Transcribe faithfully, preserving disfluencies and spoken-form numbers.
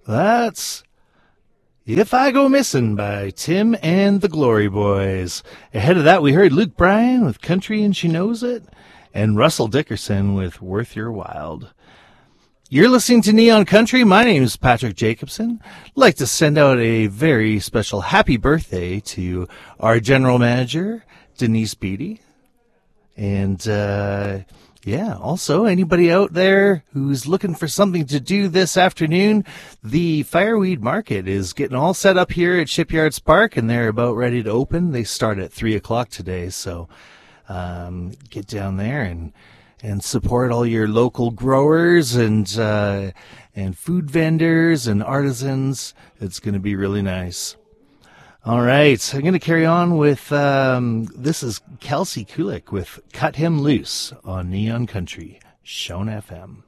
That's If I Go Missing by Tim and the Glory Boys. Ahead of that, we heard Luke Bryan with Country and She Knows It, and Russell Dickerson with Worth Your While. You're listening to Neon Country. My name is Patrick Jacobson. I'd like to send out a very special happy birthday to our general manager, Denise Beatty. And, uh, yeah, also anybody out there who's looking for something to do this afternoon, the Fireweed Market is getting all set up here at Shipyards Park, and they're about ready to open. They start at three o'clock today, so um, get down there and and support all your local growers and uh, and food vendors and artisans. It's going to be really nice. All right, I'm going to carry on with, um, this is Kelsey Kulik with Cut Him Loose on Neon Country, Shone F M.